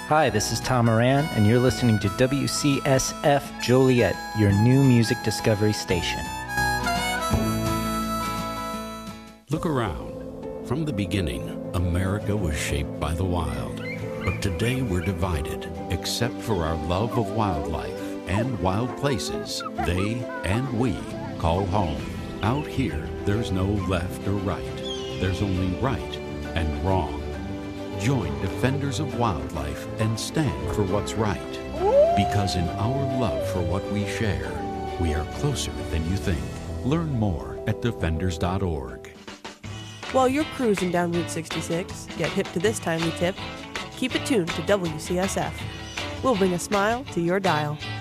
Hi, this is Tom Moran, and you're listening to WCSF Joliet, your new music discovery station. Look around. From the beginning, America was shaped by the wild. But today we're divided, except for our love of wildlife and wild places they and we call home. Out here, there's no left or right. There's only right and wrong. Join Defenders of Wildlife and stand for what's right. Because in our love for what we share, we are closer than you think. Learn more at defenders.org. While you're cruising down Route 66, get hip to this timely tip. Keep it tuned to WCSF. We'll bring a smile to your dial.